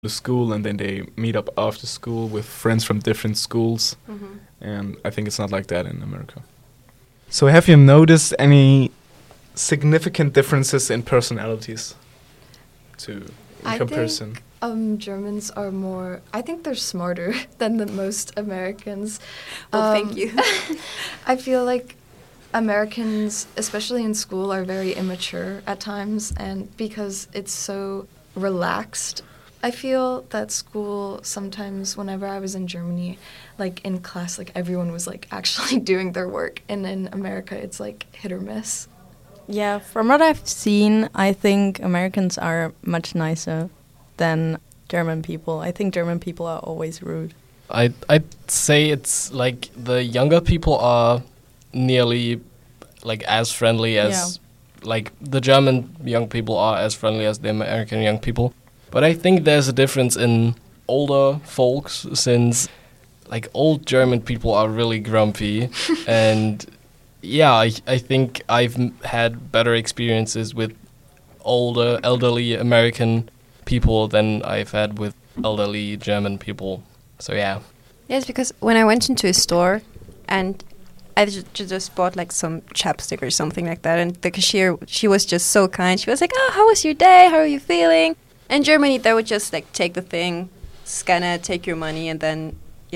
to school and then they meet up after school with friends from different schools. And I think it's not like that in America. So have you noticed any significant differences in personalities in comparison? Germans are more, I think they're smarter than the most Americans. Well, thank you. I feel like Americans, especially in school, are very immature at times, and because it's so relaxed, I feel that school sometimes, whenever I was in Germany, like in class, like everyone was like actually doing their work, and in America it's like hit or miss. Yeah, from what I've seen, I think Americans are much nicer than German people. I think German people are always rude. I'd say it's like the younger people are nearly like as friendly as like the German young people are as friendly as the American young people. But I think there's a difference in older folks, since like old German people are really grumpy. And yeah, I think I've had better experiences with elderly American people than I've had with elderly German people. So yeah. Yes, because when I went into a store and I just bought like some chapstick or something like that, and the cashier, she was just so kind. She was like, "Oh, how was your day? How are you feeling?" In Germany, they would just like take the thing, scan it, take your money, and then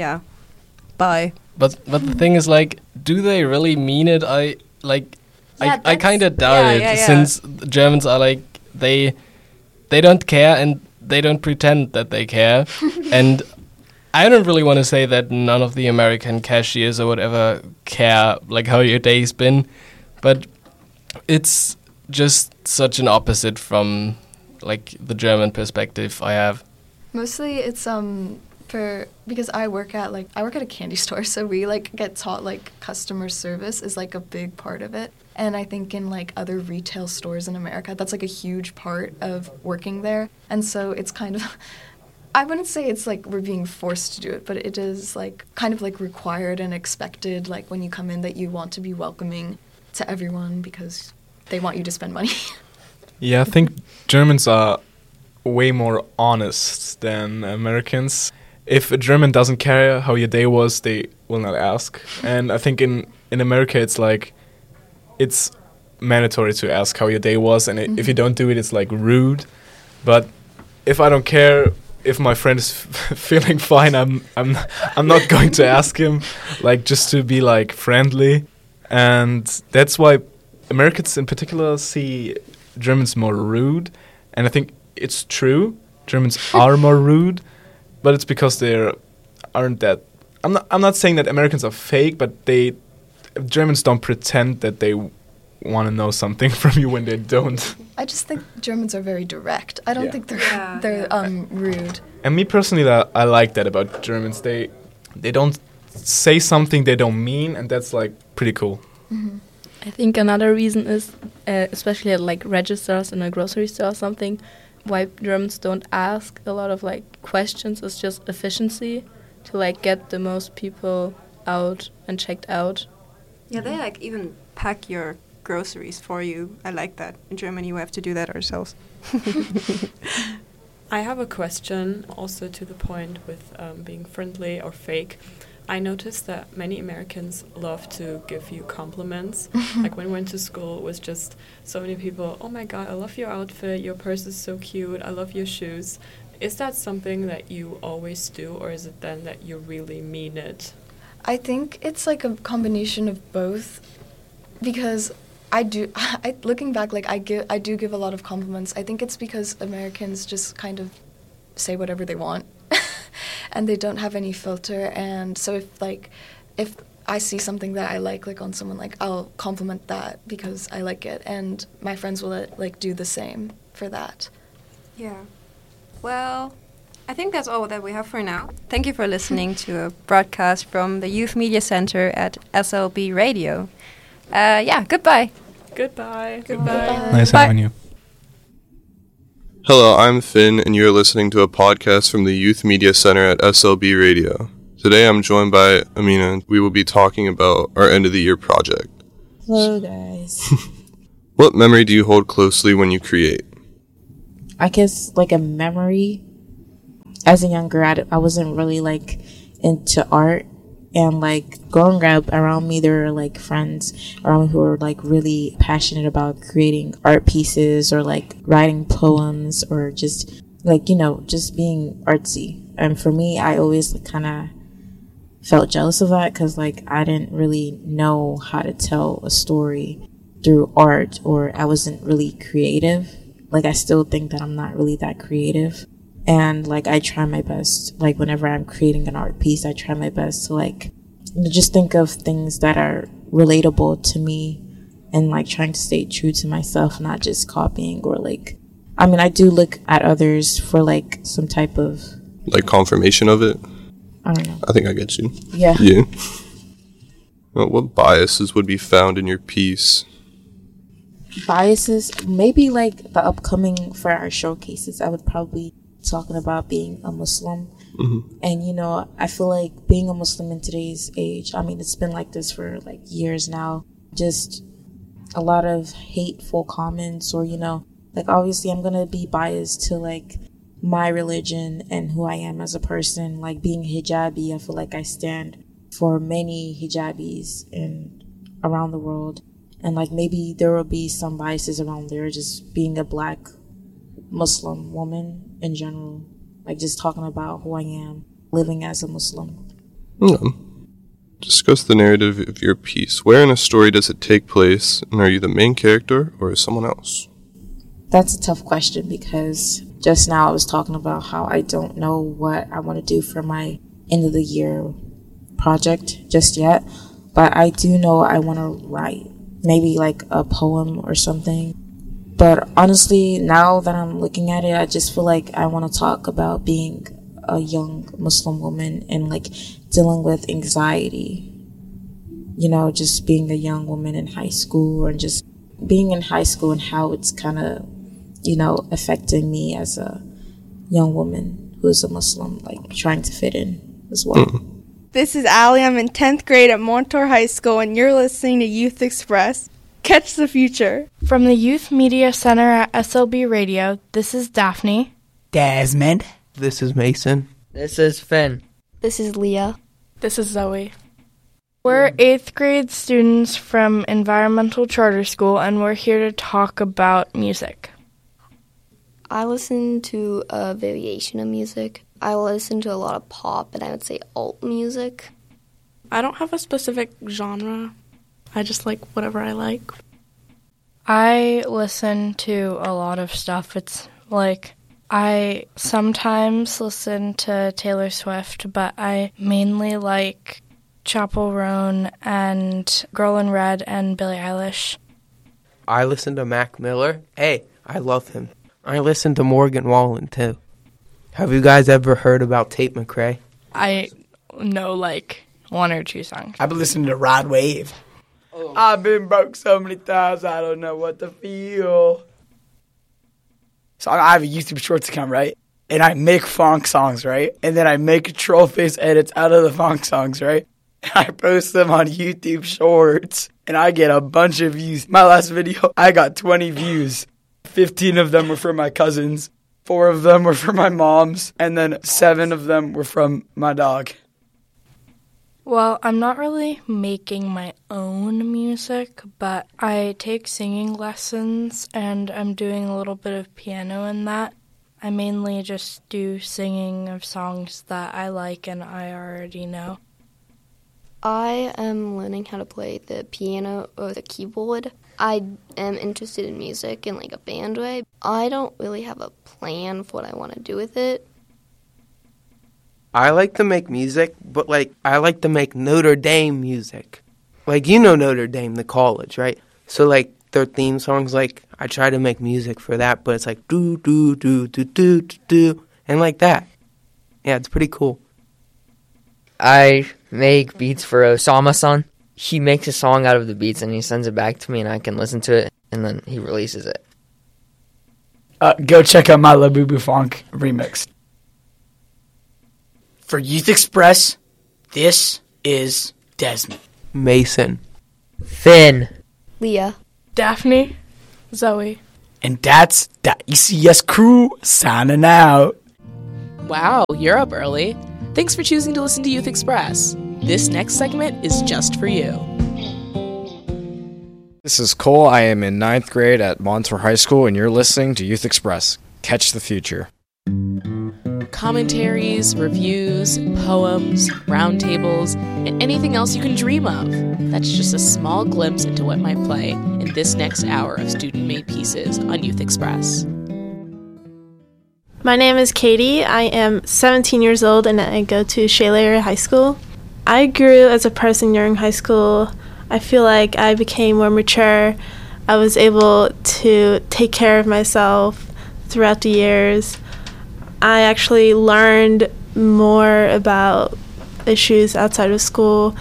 bye. But the thing is, like, do they really mean it? I kind of doubt it, since the Germans are like they don't care and they don't pretend that they care. And I don't really want to say that none of the American cashiers or whatever care like how your day's been, but it's just such an opposite from like the German perspective I have. Mostly it's because I work at a candy store, so we like get taught like customer service is like a big part of it. And I think in like other retail stores in America, that's like a huge part of working there. And so it's kind of I wouldn't say it's like we're being forced to do it, but it is like kind of like required and expected, like when you come in, that you want to be welcoming to everyone because they want you to spend money. Yeah, I think Germans are way more honest than Americans. If a German doesn't care how your day was, they will not ask. And I think in America it's like it's mandatory to ask how your day was, and if you don't do it, it's like rude. But if I don't care, if my friend is feeling fine, I'm not going to ask him, like just to be like friendly. And that's why Americans in particular see Germans more rude, and I think it's true. Germans are more rude, but it's because they aren't that. I'm not saying that Americans are fake, but Germans don't pretend that they want to know something from you when they don't. I just think Germans are very direct. I don't think they're rude. And me personally, I like that about Germans. They don't say something they don't mean, and that's like pretty cool. Mm-hmm. I think another reason is, especially at like registers in a grocery store or something, why Germans don't ask a lot of like questions is just efficiency, to like get the most people out and checked out. Yeah, they like even pack your groceries for you. I like that. In Germany, we have to do that ourselves. I have a question also to the point with being friendly or fake. I noticed that many Americans love to give you compliments. Like when we went to school, it was just so many people, "Oh my God, I love your outfit, your purse is so cute, I love your shoes." Is that something that you always do, or is it then that you really mean it? I think it's like a combination of both, because looking back, like I do give a lot of compliments. I think it's because Americans just kind of say whatever they want. And they don't have any filter, and so if I see something that I like on someone, like I'll compliment that because I like it, and my friends will like do the same for that. Yeah. Well, I think that's all that we have for now. Thank you for listening to a broadcast from the Youth Media Center at SLB Radio. Goodbye. Goodbye. Goodbye. Nice having you. Hello, I'm Finn, and you're listening to a podcast from the Youth Media Center at SLB Radio. Today I'm joined by Amina, and we will be talking about our end-of-the-year project. Hello, guys. What memory do you hold closely when you create? I guess, like, a memory as a young girl, I wasn't really like into art. And like growing up around me, there were like friends around me who were like really passionate about creating art pieces or like writing poems or just like, you know, just being artsy. And for me, I always kind of felt jealous of that because like I didn't really know how to tell a story through art, or I wasn't really creative. Like I still think that I'm not really that creative. And like I try my best, like whenever I'm creating an art piece, I try my best to like just think of things that are relatable to me and like trying to stay true to myself, not just copying or like, I mean, I do look at others for like some type of like confirmation of it. I don't know. I think I get you. Yeah. Yeah. Well, what biases would be found in your piece? Biases, maybe like the upcoming for our showcases, I would probably talking about being a Muslim. Mm-hmm. And you know, I feel like being a Muslim in today's age, I mean, it's been like this for like years now, just a lot of hateful comments, or you know, like obviously I'm gonna be biased to like my religion and who I am as a person. Like being hijabi, I feel like I stand for many hijabis in around the world, and like maybe there will be some biases around there, just being a black Muslim woman in general, like just talking about who I am living as a Muslim. Yeah. Discuss the narrative of your piece. Where in a story does it take place, and are you the main character or is someone else? That's a tough question because just now I was talking about how I don't know what I want to do for my end of the year project just yet, but I do know I want to write maybe like a poem or something. But honestly, now that I'm looking at it, I just feel like I want to talk about being a young Muslim woman and like dealing with anxiety. You know, just being a young woman in high school, or just being in high school and how it's kind of, you know, affecting me as a young woman who is a Muslim, like trying to fit in as well. This is Allie. I'm in 10th grade at Montour High School, and you're listening to Youth Express. Catch the future. From the Youth Media Center at SLB Radio, this is Daphne. Desmond. This is Mason. This is Finn. This is Leah. This is Zoe. We're 8th grade students from Environmental Charter School, and we're here to talk about music. I listen to a variation of music. I listen to a lot of pop, and I would say alt music. I don't have a specific genre. I just like whatever I like. I listen to a lot of stuff. It's like I sometimes listen to Taylor Swift, but I mainly like Chappell Roan and Girl in Red and Billie Eilish. I listen to Mac Miller. Hey, I love him. I listen to Morgan Wallen, too. Have you guys ever heard about Tate McRae? I know like one or two songs. I've been listening to Rod Wave. I've been broke so many times, I don't know what to feel. So I have a YouTube Shorts account, right? And I make funk songs, right? And then I make troll face edits out of the funk songs, right? And I post them on YouTube Shorts, and I get a bunch of views. My last video, I got 20 views. 15 of them were from my cousins, 4 of them were from my mom's, and then 7 of them were from my dog. Well, I'm not really making my own music, but I take singing lessons, and I'm doing a little bit of piano in that. I mainly just do singing of songs that I like and I already know. I am learning how to play the piano or the keyboard. I am interested in music in like a band way. I don't really have a plan for what I want to do with it. I like to make music, but, like, I like to make Notre Dame music. Like, you know Notre Dame, the college, right? So, like, their theme songs, like, I try to make music for that, but it's like, do, do, do, do, do, do, do, and like that. Yeah, it's pretty cool. I make beats for Osama-san. He makes a song out of the beats, and he sends it back to me, and I can listen to it, and then he releases it. Go check out my Labubu Funk remix. For Youth Express, this is Desmond. Mason. Finn. Leah. Daphne. Zoe. And that's the ECS crew signing out. Wow, you're up early. Thanks for choosing to listen to Youth Express. This next segment is just for you. This is Cole. I am in 9th grade at Montour High School, and you're listening to Youth Express. Catch the future. Commentaries, reviews, poems, roundtables, and anything else you can dream of. That's just a small glimpse into what might play in this next hour of student-made pieces on Youth Express. My name is Katie. I am 17 years old and I go to Shea High School. I grew as a person during high school. I feel like I became more mature. I was able to take care of myself throughout the years. I actually learned more about issues outside of school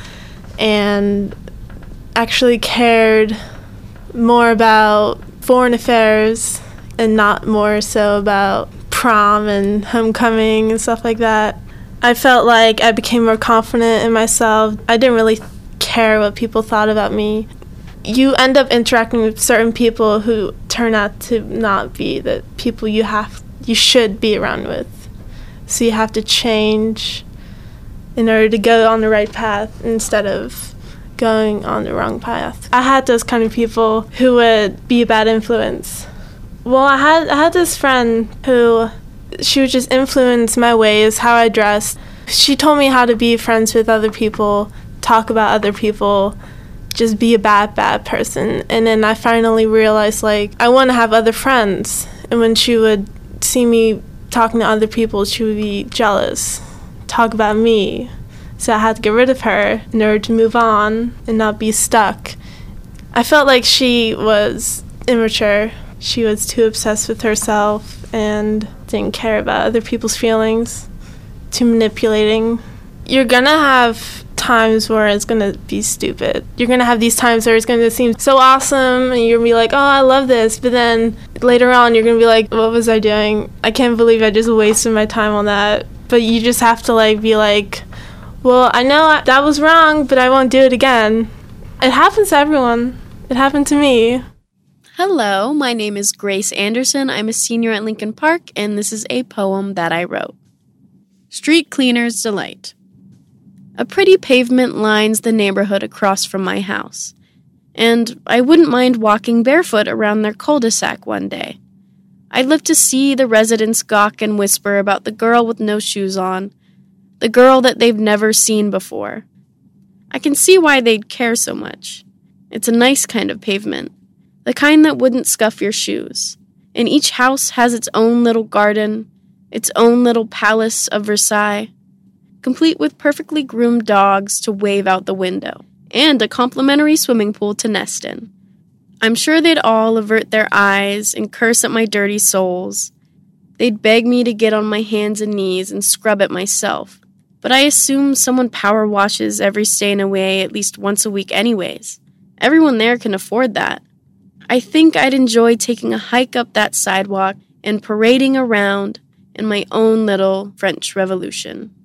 and actually cared more about foreign affairs and not more so about prom and homecoming and stuff like that. I felt like I became more confident in myself. I didn't really care what people thought about me. You end up interacting with certain people who turn out to not be the people you should be around with. So you have to change in order to go on the right path instead of going on the wrong path. I had those kind of people who would be a bad influence. Well, I had this friend who, she would just influence my ways, how I dressed. She told me how to be friends with other people, talk about other people, just be a bad person. And then I finally realized, like, I want to have other friends. And when she would see me talking to other people, she would be jealous, talk about me. So I had to get rid of her in order to move on and not be stuck. I felt like she was immature. She was too obsessed with herself and didn't care about other people's feelings, too manipulating. You're gonna have times where it's gonna be stupid. You're gonna have these times where it's gonna seem so awesome and you're gonna be like, oh, I love this. But then later on, you're gonna be like, what was I doing? I can't believe I just wasted my time on that. But you just have to like be like, well, I know that was wrong, but I won't do it again. It happens to everyone. It happened to me. Hello, my name is Grace Anderson. I'm a senior at Lincoln Park, and this is a poem that I wrote. Street Cleaner's Delight. A pretty pavement lines the neighborhood across from my house, and I wouldn't mind walking barefoot around their cul-de-sac one day. I'd love to see the residents gawk and whisper about the girl with no shoes on, the girl that they've never seen before. I can see why they'd care so much. It's a nice kind of pavement. The kind that wouldn't scuff your shoes. And each house has its own little garden, its own little palace of Versailles, complete with perfectly groomed dogs to wave out the window, and a complimentary swimming pool to nest in. I'm sure they'd all avert their eyes and curse at my dirty soles. They'd beg me to get on my hands and knees and scrub it myself, but I assume someone power washes every stain away at least once a week anyways. Everyone there can afford that. I think I'd enjoy taking a hike up that sidewalk and parading around in my own little French Revolution.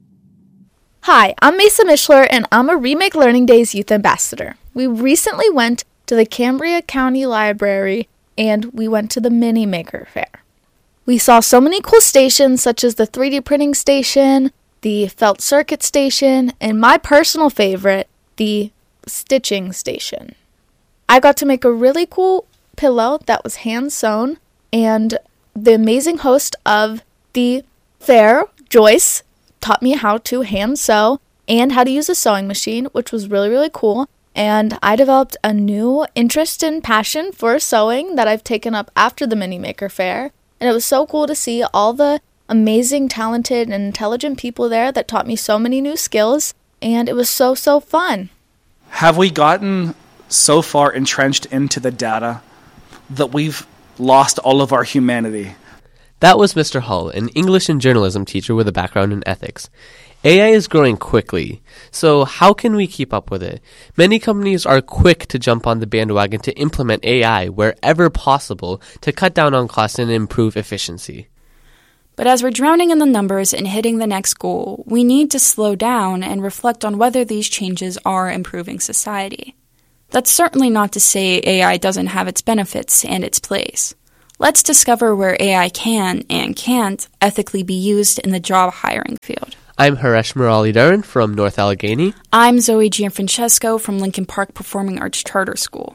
Hi, I'm Mesa Mishler, and I'm a Remake Learning Days Youth Ambassador. We recently went to the Cambria County Library, and we went to the Mini Maker Fair. We saw so many cool stations, such as the 3D printing station, the felt circuit station, and my personal favorite, the stitching station. I got to make a really cool pillow that was hand-sewn, and the amazing host of the fair, Joyce, taught me how to hand-sew and how to use a sewing machine, which was really, really cool. And I developed a new interest and passion for sewing that I've taken up after the Mini Maker Fair. And it was so cool to see all the amazing, talented, and intelligent people there that taught me so many new skills. And it was so, so fun. Have we gotten so far entrenched into the data that we've lost all of our humanity? That was Mr. Hull, an English and journalism teacher with a background in ethics. AI is growing quickly, so how can we keep up with it? Many companies are quick to jump on the bandwagon to implement AI wherever possible to cut down on costs and improve efficiency. But as we're drowning in the numbers and hitting the next goal, we need to slow down and reflect on whether these changes are improving society. That's certainly not to say AI doesn't have its benefits and its place. Let's discover where AI can and can't ethically be used in the job hiring field. I'm Haresh Murali-Dharan from North Allegheny. I'm Zoe Gianfrancesco from Lincoln Park Performing Arts Charter School.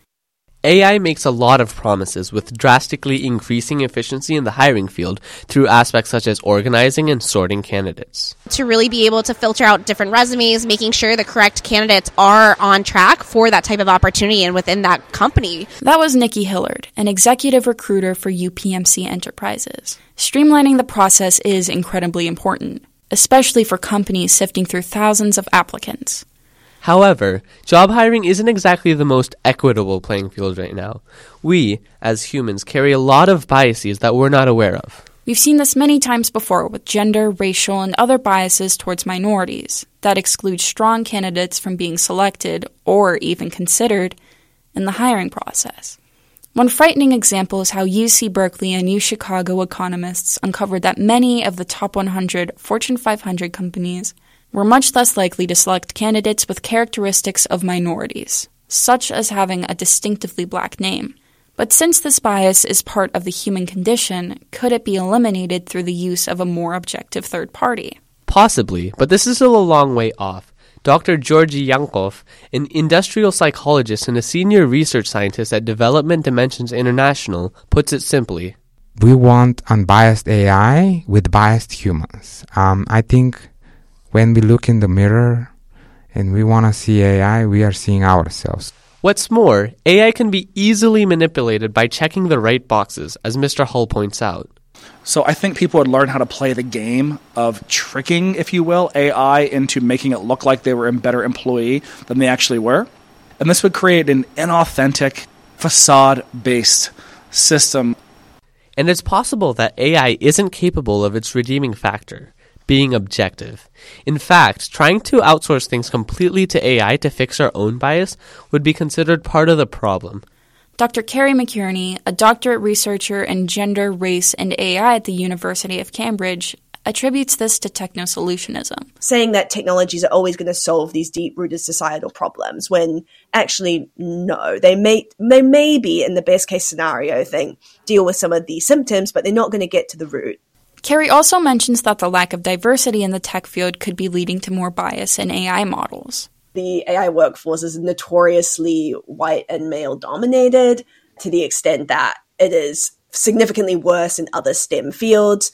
AI makes a lot of promises with drastically increasing efficiency in the hiring field through aspects such as organizing and sorting candidates. To really be able to filter out different resumes, making sure the correct candidates are on track for that type of opportunity and within that company. That was Nikki Hillard, an executive recruiter for UPMC Enterprises. Streamlining the process is incredibly important, especially for companies sifting through thousands of applicants. However, job hiring isn't exactly the most equitable playing field right now. We, as humans, carry a lot of biases that we're not aware of. We've seen this many times before with gender, racial, and other biases towards minorities that exclude strong candidates from being selected or even considered in the hiring process. One frightening example is how UC Berkeley and UChicago economists uncovered that many of the top 100 Fortune 500 companies were much less likely to select candidates with characteristics of minorities, such as having a distinctively black name. But since this bias is part of the human condition, could it be eliminated through the use of a more objective third party? Possibly, but this is still a long way off. Dr. Georgi Yankov, an industrial psychologist and a senior research scientist at Development Dimensions International, puts it simply. We want unbiased AI with biased humans. I think when we look in the mirror and we want to see AI, we are seeing ourselves. What's more, AI can be easily manipulated by checking the right boxes, as Mr. Hull points out. So I think people would learn how to play the game of tricking, if you will, AI into making it look like they were a better employee than they actually were. And this would create an inauthentic, facade-based system. And it's possible that AI isn't capable of its redeeming factor, being objective. In fact, trying to outsource things completely to AI to fix our own bias would be considered part of the problem. Dr. Carrie McInerney, a doctorate researcher in gender, race, and AI at the University of Cambridge, attributes this to techno-solutionism. Saying that technologies are always going to solve these deep-rooted societal problems, when actually, no. They may be, in the best-case scenario thing, deal with some of these symptoms, but they're not going to get to the root. Carrie also mentions that the lack of diversity in the tech field could be leading to more bias in AI models. The AI workforce is notoriously white and male-dominated to the extent that it is significantly worse in other STEM fields.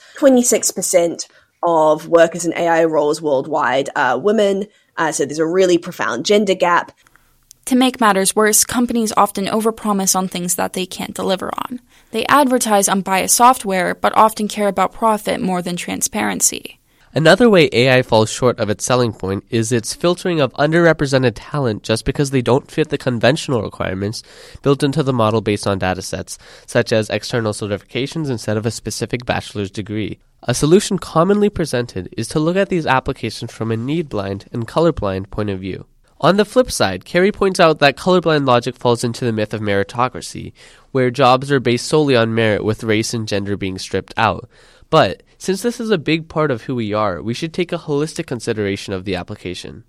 26% of workers in AI roles worldwide are women, so there's a really profound gender gap. To make matters worse, companies often overpromise on things that they can't deliver on. They advertise unbiased software, but often care about profit more than transparency. Another way AI falls short of its selling point is its filtering of underrepresented talent just because they don't fit the conventional requirements built into the model based on datasets, such as external certifications instead of a specific bachelor's degree. A solution commonly presented is to look at these applications from a need-blind and colorblind point of view. On the flip side, Carrie points out that colorblind logic falls into the myth of meritocracy, where jobs are based solely on merit with race and gender being stripped out. But since this is a big part of who we are, we should take a holistic consideration of the application.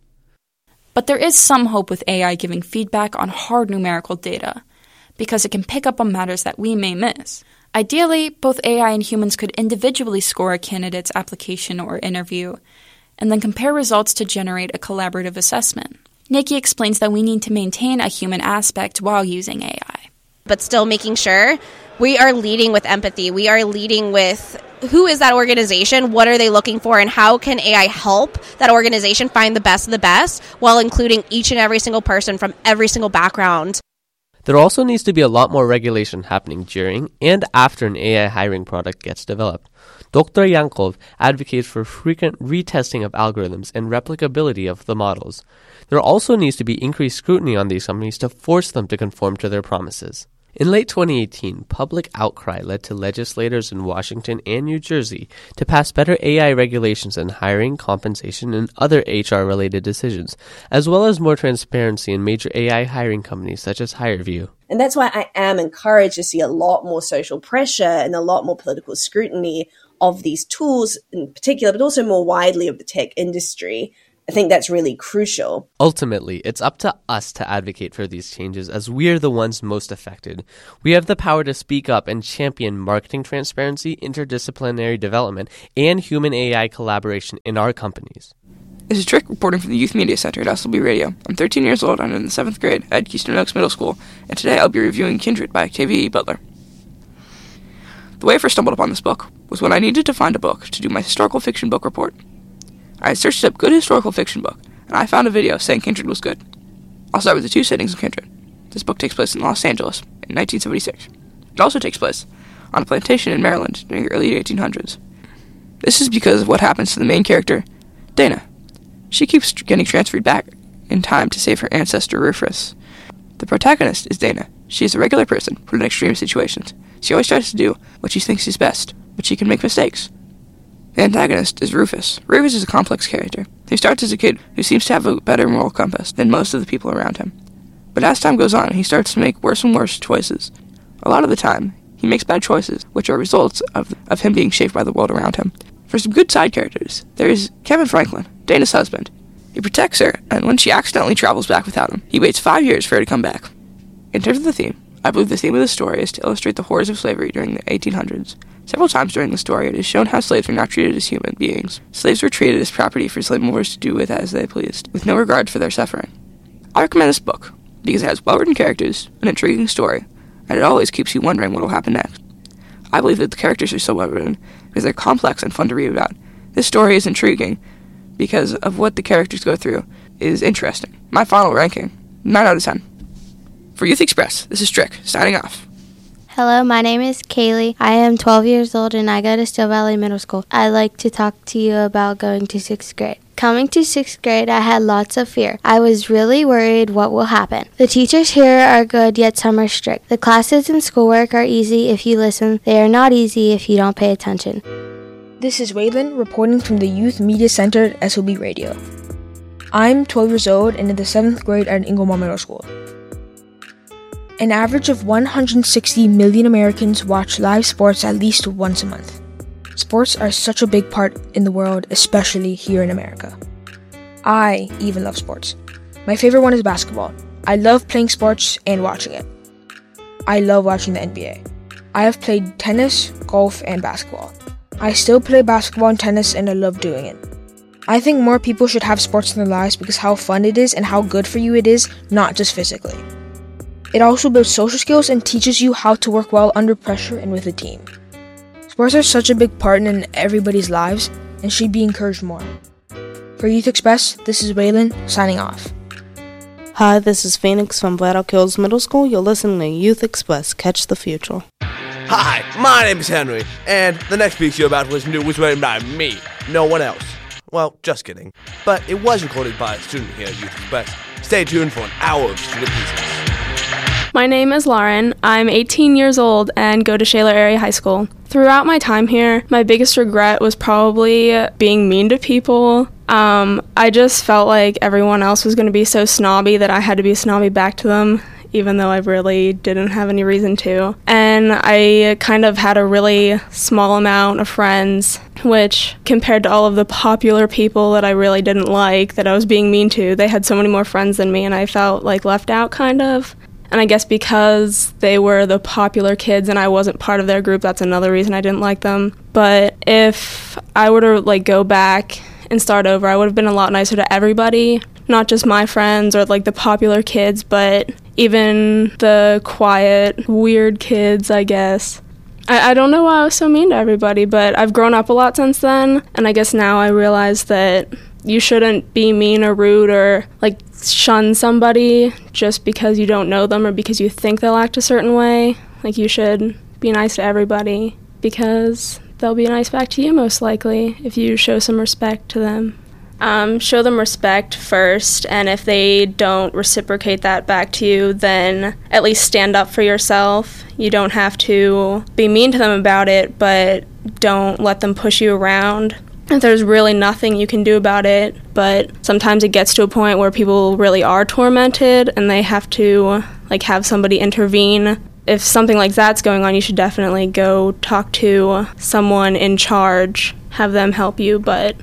But there is some hope with AI giving feedback on hard numerical data, because it can pick up on matters that we may miss. Ideally, both AI and humans could individually score a candidate's application or interview, and then compare results to generate a collaborative assessment. Nikki explains that we need to maintain a human aspect while using AI. But still making sure we are leading with empathy. We are leading with who is that organization, what are they looking for, and how can AI help that organization find the best of the best while including each and every single person from every single background. There also needs to be a lot more regulation happening during and after an AI hiring product gets developed. Dr. Yankov advocates for frequent retesting of algorithms and replicability of the models. There also needs to be increased scrutiny on these companies to force them to conform to their promises. In late 2018, public outcry led to legislators in Washington and New Jersey to pass better AI regulations in hiring, compensation, and other HR-related decisions, as well as more transparency in major AI hiring companies such as HireVue. And that's why I am encouraged to see a lot more social pressure and a lot more political scrutiny of these tools in particular, but also more widely of the tech industry, I think that's really crucial. Ultimately, it's up to us to advocate for these changes as we are the ones most affected. We have the power to speak up and champion marketing transparency, interdisciplinary development, and human AI collaboration in our companies. This is Trick reporting from the Youth Media Center at SLB Radio. I'm 13 years old, I'm in the 7th grade at Keystone Oaks Middle School, and today I'll be reviewing Kindred by Octavia E. Butler. The way I first stumbled upon this book was when I needed to find a book to do my historical fiction book report. I had searched up good historical fiction book, and I found a video saying Kindred was good. I'll start with the 2 settings of Kindred. This book takes place in Los Angeles in 1976. It also takes place on a plantation in Maryland during the early 1800s. This is because of what happens to the main character, Dana. She keeps getting transferred back in time to save her ancestor Rufus. The protagonist is Dana. She is a regular person put in extreme situations. She always tries to do what she thinks is best, but she can make mistakes. The antagonist is Rufus. Rufus is a complex character. He starts as a kid who seems to have a better moral compass than most of the people around him. But as time goes on, he starts to make worse and worse choices. A lot of the time, he makes bad choices, which are results of him being shaped by the world around him. For some good side characters, there is Kevin Franklin, Dana's husband. He protects her, and when she accidentally travels back without him, he waits 5 years for her to come back. In terms of the theme, I believe the theme of the story is to illustrate the horrors of slavery during the 1800s. Several times during the story, it is shown how slaves were not treated as human beings. Slaves were treated as property for slave owners to do with as they pleased, with no regard for their suffering. I recommend this book because it has well-written characters, an intriguing story, and it always keeps you wondering what will happen next. I believe that the characters are so well-written because they're complex and fun to read about. This story is intriguing because of what the characters go through is interesting. My final ranking, 9 out of 10. For Youth Express, this is Trick, signing off. Hello, my name is Kaylee. I am 12 years old and I go to Steel Valley Middle School. I'd like to talk to you about going to 6th grade. Coming to 6th grade, I had lots of fear. I was really worried what will happen. The teachers here are good, yet some are strict. The classes and schoolwork are easy if you listen. They are not easy if you don't pay attention. This is Waylon reporting from the Youth Media Center at SLB Radio. I'm 12 years old and in the 7th grade at Inglemoor Middle School. An average of 160 million Americans watch live sports at least once a month. Sports are such a big part in the world, especially here in America. I even love sports. My favorite one is basketball. I love playing sports and watching it. I love watching the NBA. I have played tennis, golf, and basketball. I still play basketball and tennis and I love doing it. I think more people should have sports in their lives because how fun it is and how good for you it is, not just physically. It also builds social skills and teaches you how to work well under pressure and with a team. Sports are such a big part in everybody's lives and should be encouraged more. For Youth Express, this is Waylon, signing off. Hi, this is Phoenix from Black Elk Hills Middle School. You're listening to Youth Express. Catch the future. Hi, my name is Henry, and the next piece you're about to listen to was written by me, no one else. Well, just kidding. But it was recorded by a student here at Youth Express. Stay tuned for an hour of student pieces. My name is Lauren. I'm 18 years old and go to Shaler Area High School. Throughout my time here, my biggest regret was probably being mean to people. I just felt like everyone else was going to be so snobby that I had to be snobby back to them, even though I really didn't have any reason to. And I kind of had a really small amount of friends, which compared to all of the popular people that I really didn't like, that I was being mean to, they had so many more friends than me and I felt like left out kind of. And I guess because they were the popular kids and I wasn't part of their group, that's another reason I didn't like them. But if I were to go back and start over, I would have been a lot nicer to everybody, not just my friends or the popular kids, but even the quiet, weird kids, I guess. I don't know why I was so mean to everybody, but I've grown up a lot since then, and I guess now I realize that you shouldn't be mean or rude or shun somebody just because you don't know them or because you think they'll act a certain way. You should be nice to everybody because they'll be nice back to you most likely if you show some respect to them. Show them respect first, and if they don't reciprocate that back to you, then at least stand up for yourself. You don't have to be mean to them about it, but don't let them push you around. If there's really nothing you can do about it, but sometimes it gets to a point where people really are tormented and they have to have somebody intervene. If something like that's going on, you should definitely go talk to someone in charge, have them help you, but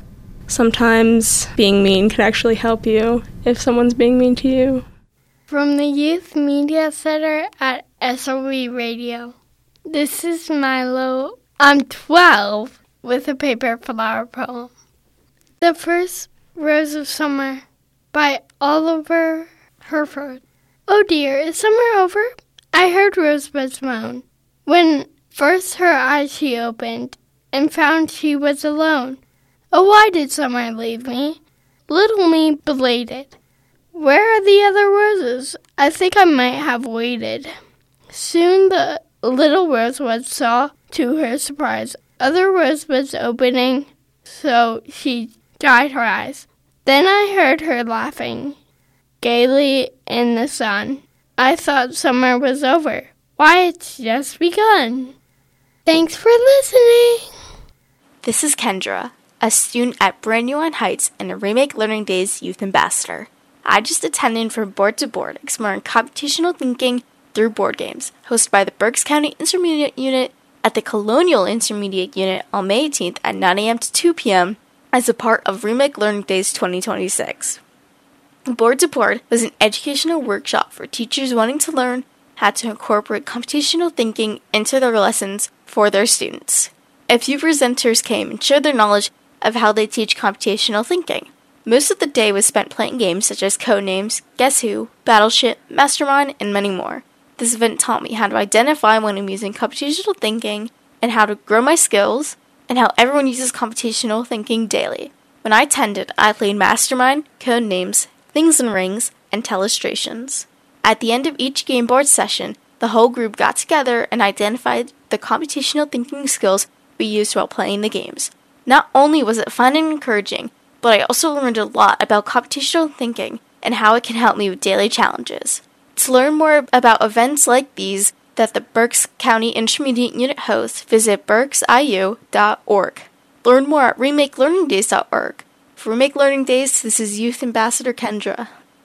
sometimes being mean can actually help you if someone's being mean to you. From the Youth Media Center at SLB Radio, this is Milo. I'm 12 with a paper flower poem. The First Rose of Summer by Oliver Herford. Oh dear, is summer over? I heard Rosebud's moan. When first her eyes she opened and found she was alone. Oh, why did summer leave me? Little me belated. Where are the other roses? I think I might have waited. Soon the little rosebud saw, to her surprise, other rosebuds opening, so she dried her eyes. Then I heard her laughing gaily in the sun. I thought summer was over. Why, it's just begun. Thanks for listening. This is Kendra, a student at Brandywine Heights and a Remake Learning Days Youth Ambassador. I just attended from Board to Board, exploring computational thinking through board games, hosted by the Berks County Intermediate Unit at the Colonial Intermediate Unit on May 18th at 9 a.m. to 2 p.m. as a part of Remake Learning Days 2026. Board to Board was an educational workshop for teachers wanting to learn how to incorporate computational thinking into their lessons for their students. A few presenters came and shared their knowledge of how they teach computational thinking. Most of the day was spent playing games such as Codenames, Guess Who, Battleship, Mastermind, and many more. This event taught me how to identify when I'm using computational thinking and how to grow my skills, and how everyone uses computational thinking daily. When I attended, I played Mastermind, Codenames, Things and Rings, and Telestrations. At the end of each game board session, the whole group got together and identified the computational thinking skills we used while playing the games. Not only was it fun and encouraging, but I also learned a lot about computational thinking and how it can help me with daily challenges. To learn more about events like these that the Berks County Intermediate Unit hosts, visit berksiu.org. Learn more at remakelearningdays.org. For Remake Learning Days, this is Youth Ambassador Kendra.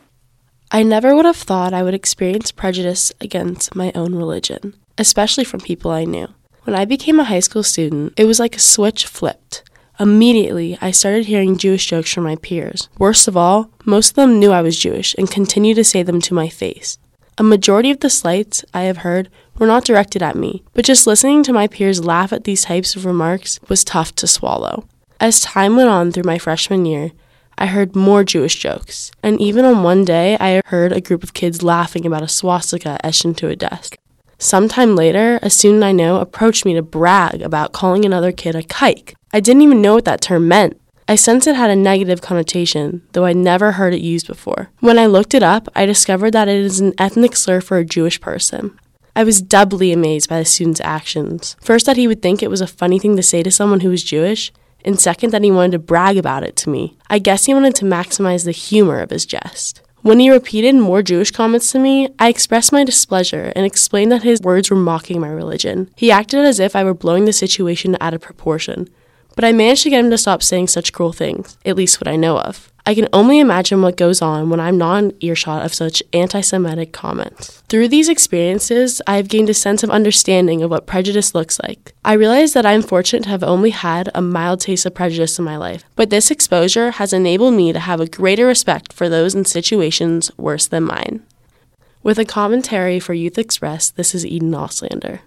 I never would have thought I would experience prejudice against my own religion, especially from people I knew. When I became a high school student, it was like a switch flipped. Immediately, I started hearing Jewish jokes from my peers. Worst of all, most of them knew I was Jewish and continued to say them to my face. A majority of the slights I have heard were not directed at me, but just listening to my peers laugh at these types of remarks was tough to swallow. As time went on through my freshman year, I heard more Jewish jokes, and even on one day, I heard a group of kids laughing about a swastika etched into a desk. Sometime later, a student I know approached me to brag about calling another kid a kike. I didn't even know what that term meant. I sensed it had a negative connotation, though I'd never heard it used before. When I looked it up, I discovered that it is an ethnic slur for a Jewish person. I was doubly amazed by the student's actions. First, that he would think it was a funny thing to say to someone who was Jewish, and second, that he wanted to brag about it to me. I guess he wanted to maximize the humor of his jest. When he repeated more Jewish comments to me, I expressed my displeasure and explained that his words were mocking my religion. He acted as if I were blowing the situation out of proportion, but I managed to get him to stop saying such cruel things, at least what I know of. I can only imagine what goes on when I'm not in earshot of such anti-Semitic comments. Through these experiences, I have gained a sense of understanding of what prejudice looks like. I realize that I am fortunate to have only had a mild taste of prejudice in my life, but this exposure has enabled me to have a greater respect for those in situations worse than mine. With a commentary for Youth Express, this is Eden Auslander.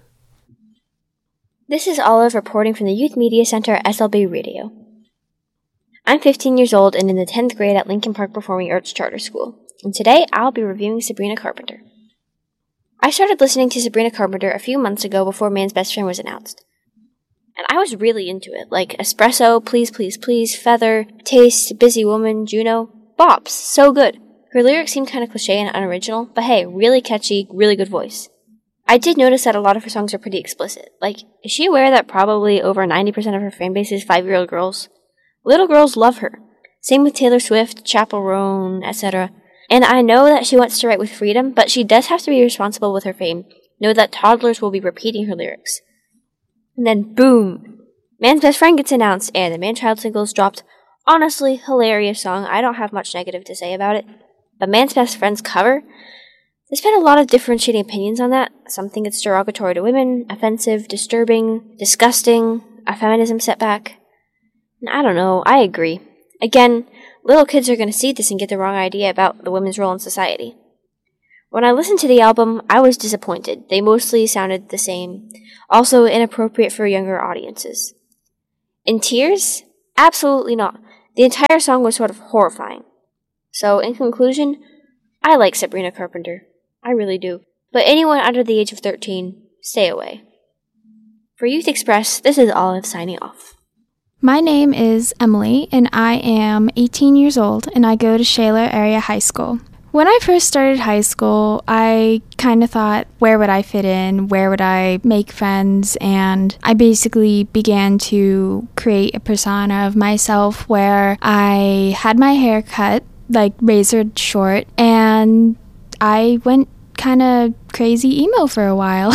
This is Olive reporting from the Youth Media Center at SLB Radio. I'm 15 years old and in the 10th grade at Lincoln Park Performing Arts Charter School, and today I'll be reviewing Sabrina Carpenter. I started listening to Sabrina Carpenter a few months ago before Man's Best Friend was announced, and I was really into it, like Espresso, Please Please Please, Feather, Taste, Busy Woman, Juno, bops, so good. Her lyrics seemed kind of cliche and unoriginal, but hey, really catchy, really good voice. I did notice that a lot of her songs are pretty explicit. Like, is she aware that probably over 90% of her fan base is 5-year-old girls? Little girls love her. Same with Taylor Swift, Chappell Roan, etc. And I know that she wants to write with freedom, but she does have to be responsible with her fame. Know that toddlers will be repeating her lyrics. And then boom! Man's Best Friend gets announced, and the Man-Child singles dropped. Honestly, hilarious song. I don't have much negative to say about it. But Man's Best Friend's cover? There's been a lot of differentiating opinions on that. Some think it's derogatory to women, offensive, disturbing, disgusting, a feminism setback. I don't know, I agree. Again, little kids are going to see this and get the wrong idea about the women's role in society. When I listened to the album, I was disappointed. They mostly sounded the same, also inappropriate for younger audiences. In tears? Absolutely not. The entire song was sort of horrifying. So, in conclusion, I like Sabrina Carpenter. I really do. But anyone under the age of 13, stay away. For Youth Express, this is Olive signing off. My name is Emily, and I am 18 years old, and I go to Shaler Area High School. When I first started high school, I kind of thought, where would I fit in? Where would I make friends? And I basically began to create a persona of myself where I had my hair cut, like razored short, and I went kind of crazy emo for a while.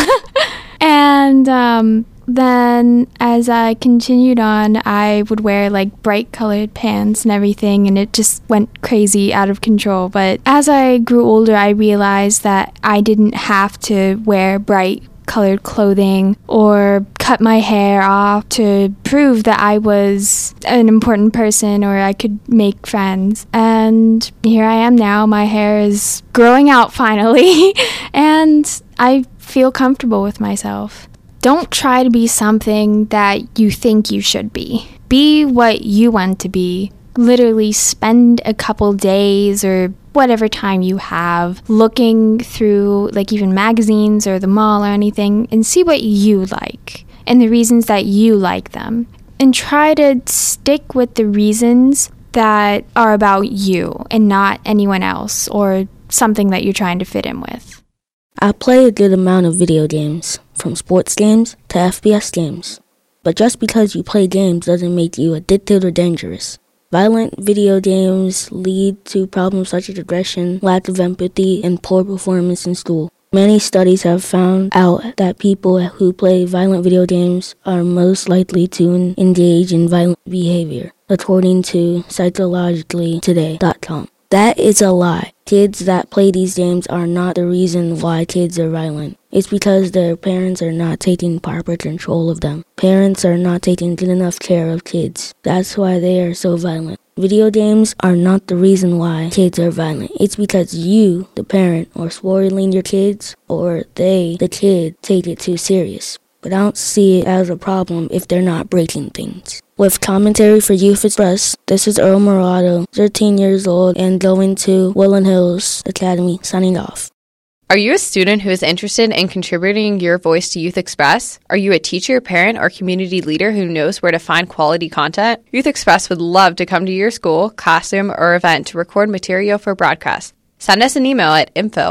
And then as I continued on, I would wear like bright colored pants and everything, and it just went crazy out of control. But as I grew older, I realized that I didn't have to wear bright colored clothing or cut my hair off to prove that I was an important person or I could make friends. And here I am now. My hair is growing out finally, and I feel comfortable with myself. Don't try to be something that you think you should be. Be what you want to be. Literally spend a couple days or whatever time you have looking through like even magazines or the mall or anything and see what you like and the reasons that you like them. And try to stick with the reasons that are about you and not anyone else or something that you're trying to fit in with. I play a good amount of video games, from sports games to FPS games. But just because you play games doesn't make you addicted or dangerous. Violent video games lead to problems such as aggression, lack of empathy, and poor performance in school. Many studies have found out that people who play violent video games are most likely to engage in violent behavior, according to psychologicallytoday.com. That is a lie. Kids that play these games are not the reason why kids are violent. It's because their parents are not taking proper control of them. Parents are not taking good enough care of kids. That's why they are so violent. Video games are not the reason why kids are violent. It's because you, the parent, are spoiling your kids, or they, the kid, take it too serious. But I don't see it as a problem if they're not breaking things. With commentary for Youth Express, this is Earl Morado, 13 years old and going to Woodland Hills Academy, signing off. Are you a student who is interested in contributing your voice to Youth Express? Are you a teacher, parent, or community leader who knows where to find quality content? Youth Express would love to come to your school, classroom, or event to record material for broadcast. Send us an email at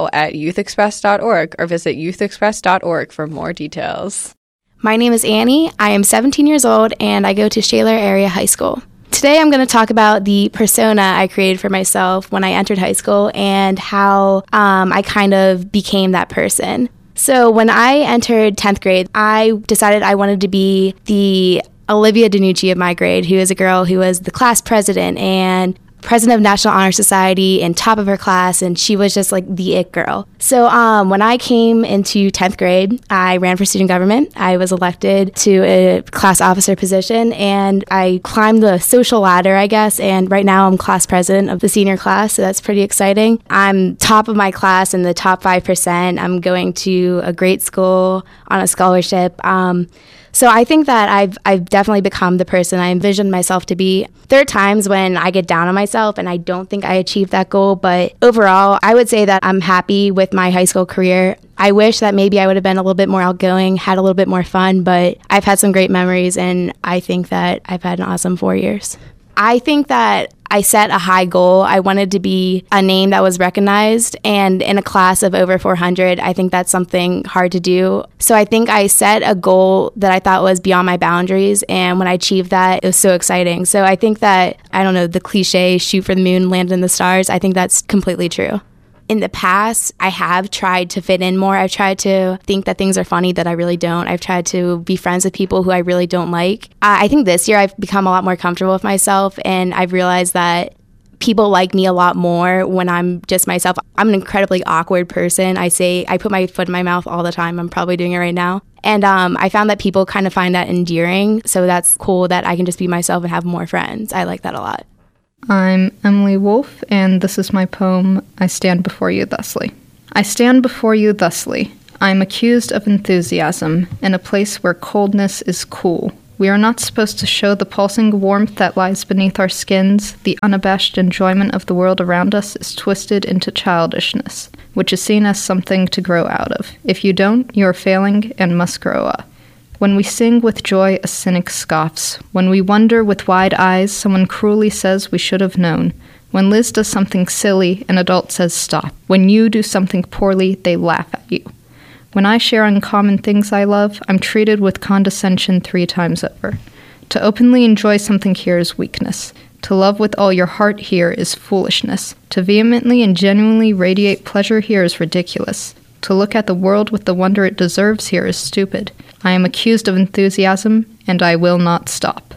info@youthexpress.org or visit youthexpress.org for more details. My name is Annie. I am 17 years old, and I go to Shaler Area High School. Today I'm going to talk about the persona I created for myself when I entered high school and how I kind of became that person. So when I entered 10th grade, I decided I wanted to be the Olivia DiNucci of my grade, who is a girl who was the class president and president of National Honor Society and top of her class, and she was just like the it girl. So when I came into 10th grade, I ran for student government. I was elected to a class officer position, and I climbed the social ladder, I guess, and right now I'm class president of the senior class, so that's pretty exciting. I'm top of my class in the top 5%. I'm going to a great school on a scholarship. So I think that I've definitely become the person I envisioned myself to be. There are times when I get down on myself and I don't think I achieved that goal, but overall, I would say that I'm happy with my high school career. I wish that maybe I would have been a little bit more outgoing, had a little bit more fun, but I've had some great memories, and I think that I've had an awesome 4 years. I think that I set a high goal. I wanted to be a name that was recognized, and in a class of over 400, I think that's something hard to do. So I think I set a goal that I thought was beyond my boundaries, and when I achieved that, it was so exciting. So I think that, I don't know, the cliche, shoot for the moon, land in the stars, I think that's completely true. In the past, I have tried to fit in more. I've tried to think that things are funny that I really don't. I've tried to be friends with people who I really don't like. I think this year I've become a lot more comfortable with myself, and I've realized that people like me a lot more when I'm just myself. I'm an incredibly awkward person. I put my foot in my mouth all the time. I'm probably doing it right now. And I found that people kind of find that endearing. So that's cool that I can just be myself and have more friends. I like that a lot. I'm Emily Wolfe, and this is my poem, I Stand Before You Thusly. I stand before you thusly. I am accused of enthusiasm in a place where coldness is cool. We are not supposed to show the pulsing warmth that lies beneath our skins. The unabashed enjoyment of the world around us is twisted into childishness, which is seen as something to grow out of. If you don't, you are failing and must grow up. When we sing with joy, a cynic scoffs. When we wonder with wide eyes, someone cruelly says we should have known. When Liz does something silly, an adult says stop. When you do something poorly, they laugh at you. When I share uncommon things I love, I'm treated with condescension 3 times over. To openly enjoy something here is weakness. To love with all your heart here is foolishness. To vehemently and genuinely radiate pleasure here is ridiculous. To look at the world with the wonder it deserves here is stupid. I am accused of enthusiasm, and I will not stop.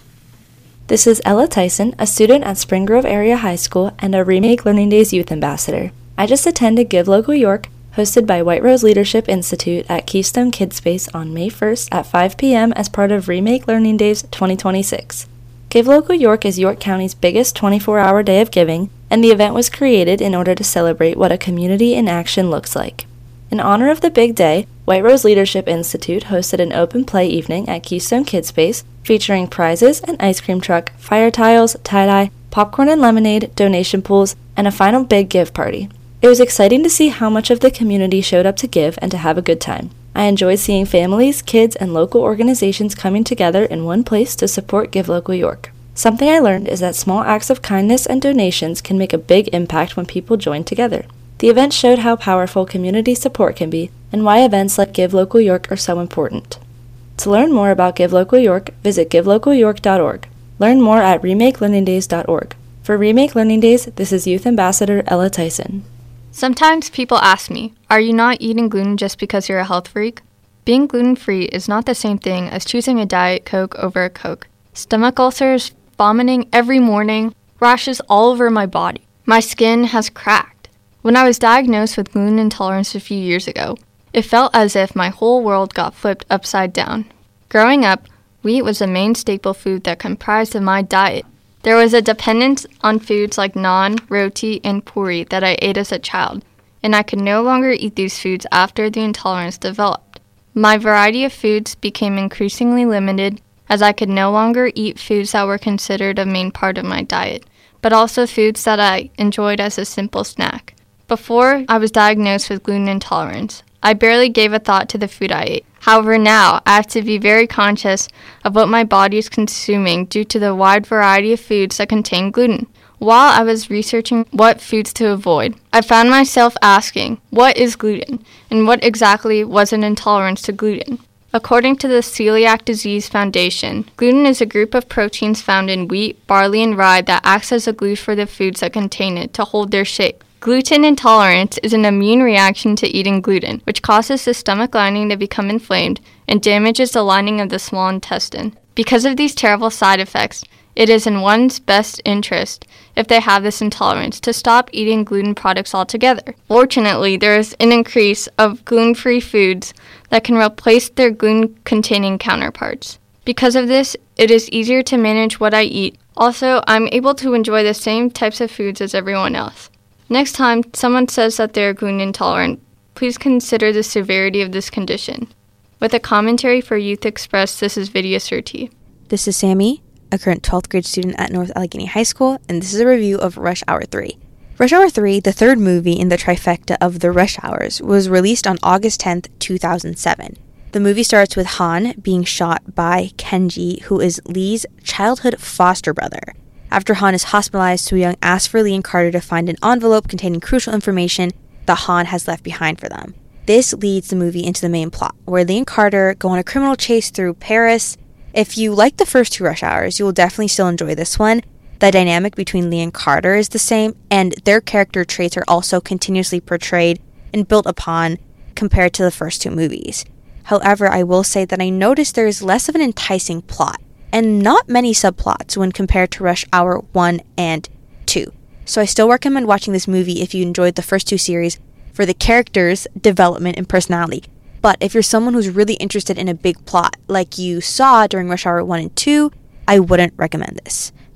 This is Ella Tyson, a student at Spring Grove Area High School and a Remake Learning Days Youth Ambassador. I just attended Give Local York, hosted by White Rose Leadership Institute at Keystone Kidspace on May 1st at 5 p.m. as part of Remake Learning Days 2026. Give Local York is York County's biggest 24-hour day of giving, and the event was created in order to celebrate what a community in action looks like. In honor of the big day, White Rose Leadership Institute hosted an open play evening at Keystone Kidspace featuring prizes, an ice cream truck, fire tiles, tie-dye, popcorn and lemonade, donation pools, and a final big give party. It was exciting to see how much of the community showed up to give and to have a good time. I enjoyed seeing families, kids, and local organizations coming together in one place to support Give Local York. Something I learned is that small acts of kindness and donations can make a big impact when people join together. The event showed how powerful community support can be and why events like Give Local York are so important. To learn more about Give Local York, visit givelocalyork.org. Learn more at remakelearningdays.org. For Remake Learning Days, this is Youth Ambassador Ella Tyson. Sometimes people ask me, are you not eating gluten just because you're a health freak? Being gluten-free is not the same thing as choosing a Diet Coke over a Coke. Stomach ulcers, vomiting every morning, rashes all over my body. My skin has cracked. When I was diagnosed with gluten intolerance a few years ago, it felt as if my whole world got flipped upside down. Growing up, wheat was the main staple food that comprised of my diet. There was a dependence on foods like naan, roti, and puri that I ate as a child, and I could no longer eat these foods after the intolerance developed. My variety of foods became increasingly limited as I could no longer eat foods that were considered a main part of my diet, but also foods that I enjoyed as a simple snack. Before I was diagnosed with gluten intolerance, I barely gave a thought to the food I ate. However, now I have to be very conscious of what my body is consuming due to the wide variety of foods that contain gluten. While I was researching what foods to avoid, I found myself asking, what is gluten, and what exactly was an intolerance to gluten? According to the Celiac Disease Foundation, gluten is a group of proteins found in wheat, barley, and rye that acts as a glue for the foods that contain it to hold their shape. Gluten intolerance is an immune reaction to eating gluten, which causes the stomach lining to become inflamed and damages the lining of the small intestine. Because of these terrible side effects, it is in one's best interest, if they have this intolerance, to stop eating gluten products altogether. Fortunately, there is an increase of gluten-free foods that can replace their gluten-containing counterparts. Because of this, it is easier to manage what I eat. Also, I'm able to enjoy the same types of foods as everyone else. Next time someone says that they are gluten intolerant, please consider the severity of this condition. With a commentary for Youth Express, this is Vidya Surti. This is Sammy, a current 12th grade student at North Allegheny High School, and this is a review of Rush Hour 3. Rush Hour 3, the third movie in the trifecta of the Rush Hours, was released on August 10th, 2007. The movie starts with Han being shot by Kenji, who is Lee's childhood foster brother. After Han is hospitalized, Soo-young asks for Lee and Carter to find an envelope containing crucial information that Han has left behind for them. This leads the movie into the main plot, where Lee and Carter go on a criminal chase through Paris. If you like the first 2 Rush Hours, you will definitely still enjoy this one. The dynamic between Lee and Carter is the same, and their character traits are also continuously portrayed and built upon compared to the first 2 movies. However, I will say that I noticed there is less of an enticing plot, and not many subplots when compared to Rush Hour 1 and 2. So I still recommend watching this movie if you enjoyed the first 2 series for the characters' development and personality. But if you're someone who's really interested in a big plot like you saw during Rush Hour 1 and 2, I wouldn't recommend this.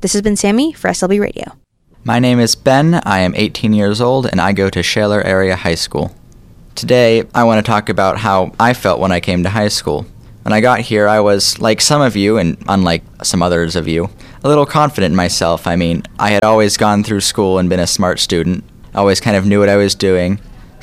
This has been Sammy for SLB Radio. My name is Ben, I am 18 years old, and I go to Shaler Area High School. Today, I want to talk about how I felt when I came to high school. When I got here, I was, like some of you, and unlike some others of you, a little confident in myself. I mean, I had always gone through school and been a smart student, always kind of knew what I was doing.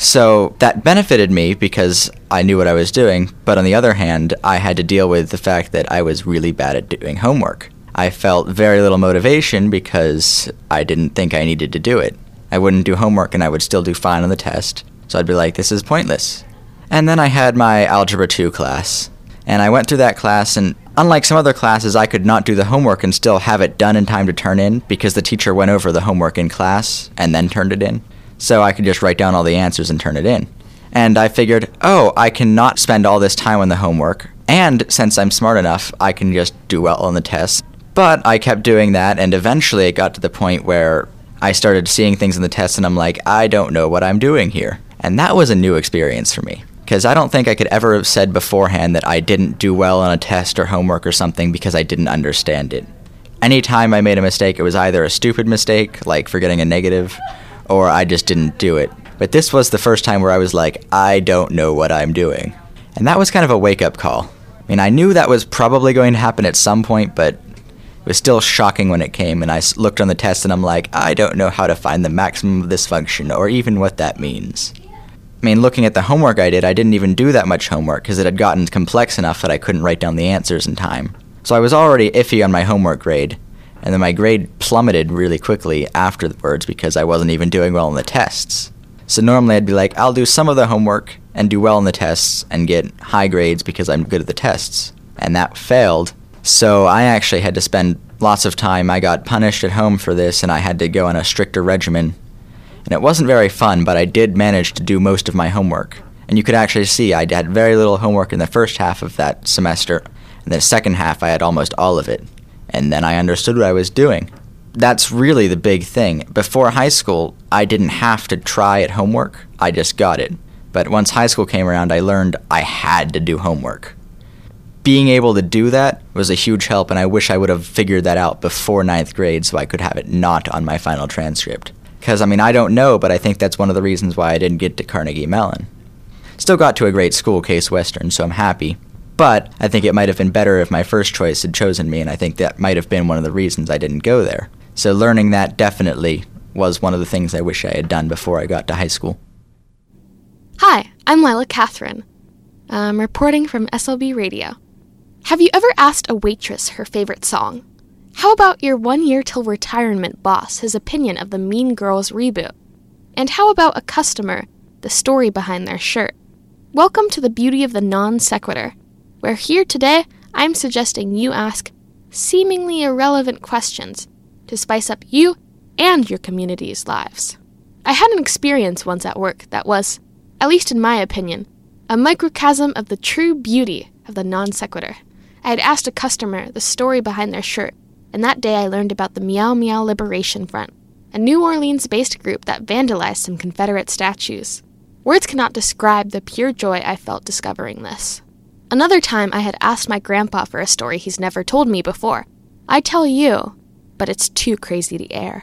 So that benefited me because I knew what I was doing, but on the other hand, I had to deal with the fact that I was really bad at doing homework. I felt very little motivation because I didn't think I needed to do it. I wouldn't do homework and I would still do fine on the test, so I'd be like, this is pointless. And then I had my Algebra 2 class, and I went through that class, and unlike some other classes, I could not do the homework and still have it done in time to turn in because the teacher went over the homework in class and then turned it in. So I could just write down all the answers and turn it in. And I figured, I cannot spend all this time on the homework, and since I'm smart enough, I can just do well on the tests. But I kept doing that, and eventually it got to the point where I started seeing things in the tests, and I'm like, I don't know what I'm doing here. And that was a new experience for me, because I don't think I could ever have said beforehand that I didn't do well on a test or homework or something because I didn't understand it. Anytime I made a mistake, it was either a stupid mistake, like forgetting a negative, or I just didn't do it. But this was the first time where I was like, I don't know what I'm doing. And that was kind of a wake-up call. I mean, I knew that was probably going to happen at some point, but it was still shocking when it came, and I looked on the test and I'm like, I don't know how to find the maximum of this function, or even what that means. I mean, looking at the homework I did, I didn't even do that much homework, because it had gotten complex enough that I couldn't write down the answers in time. So I was already iffy on my homework grade, and then my grade plummeted really quickly afterwards because I wasn't even doing well on the tests. So normally I'd be like, I'll do some of the homework and do well on the tests and get high grades because I'm good at the tests. And that failed. So I actually had to spend lots of time. I got punished at home for this, and I had to go on a stricter regimen. And it wasn't very fun, but I did manage to do most of my homework. And you could actually see I had very little homework in the first half of that semester, and the second half I had almost all of it. And then I understood what I was doing. That's really the big thing. Before high school, I didn't have to try at homework. I just got it. But once high school came around, I learned I had to do homework. Being able to do that was a huge help, and I wish I would have figured that out before 9th grade so I could have it not on my final transcript. Because, I don't know, but I think that's one of the reasons why I didn't get to Carnegie Mellon. Still got to a great school, Case Western, so I'm happy. But I think it might have been better if my first choice had chosen me, and I think that might have been one of the reasons I didn't go there. So learning that definitely was one of the things I wish I had done before I got to high school. Hi, I'm Lila Catherine. I'm reporting from SLB Radio. Have you ever asked a waitress her favorite song? How about your 1 year till retirement boss his opinion of the Mean Girls reboot? And how about a customer, the story behind their shirt? Welcome to the beauty of the non sequitur, where here today I'm suggesting you ask seemingly irrelevant questions to spice up you and your community's lives. I had an experience once at work that was, at least in my opinion, a microcosm of the true beauty of the non sequitur. I had asked a customer the story behind their shirt, and that day I learned about the Meow Meow Liberation Front, a New Orleans-based group that vandalized some Confederate statues. Words cannot describe the pure joy I felt discovering this. Another time I had asked my grandpa for a story he's never told me before. I tell you, but it's too crazy to air.